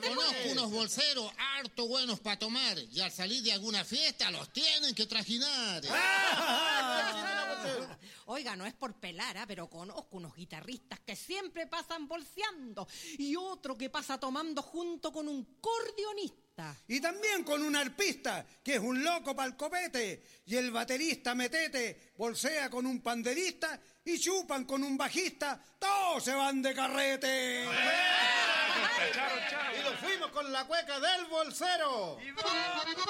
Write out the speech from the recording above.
Conozco unos bolseros harto buenos para tomar y al salir de alguna fiesta los tienen que trajinar. Oiga, no es por pelar, pero conozco unos guitarristas que siempre pasan bolseando y otro que pasa tomando junto con un cordeonista. Y también con un arpista, que es un loco pa'l copete, y el baterista Metete bolsea con un panderista y chupan con un bajista, todos se van de carrete. Y nos fuimos con la cueca del bolsero.